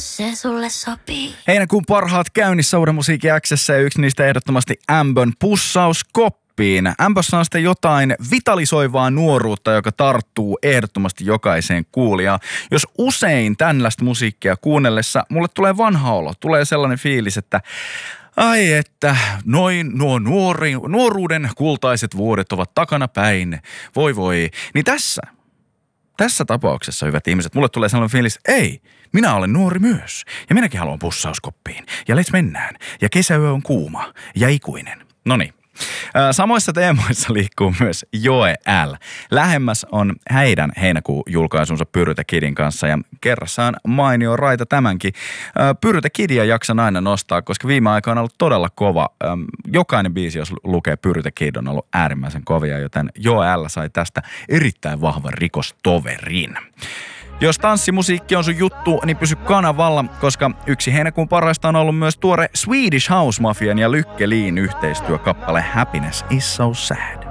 jos se sulle sopii. Heinäkuun parhaat käynnissä Uuden Musiikin X:ssä ja yksi niistä ehdottomasti Ambön Pussauskoppiin. Ambössä on sitten jotain vitalisoivaa nuoruutta, joka tarttuu ehdottomasti jokaiseen kuulijaan. Jos usein tällaista musiikkia kuunnellessa mulle tulee vanha olo, tulee sellainen fiilis, että ai että, nuo nuoruuden kultaiset vuodet ovat takana päin. Voi. Niin tässä tapauksessa, hyvät ihmiset, mulle tulee sellainen fiilis, ei, minä olen nuori myös. Ja minäkin haluan pussauskoppiin. Ja let's mennään. Ja kesäyö on kuuma ja ikuinen. Noniin. Samoissa teemoissa liikkuu myös Joe L. Lähemmäs on heidän heinäkuun julkaisunsa Pyrytä Kidin kanssa ja kerrassaan mainio raita tämänkin. Pyrytä Kidia jaksan aina nostaa, koska viime aikoina on ollut todella kova. Jokainen biisi, jos lukee Pyrytä Kid, on ollut äärimmäisen kovia, joten Joe L sai tästä erittäin vahvan rikostoverin. Jos tanssimusiikki on sun juttu, niin pysy kanavalla, koska yksi heinäkuun parhaista on ollut myös tuore Swedish House Mafian ja Lykke Liin yhteistyökappale Happiness is so sad.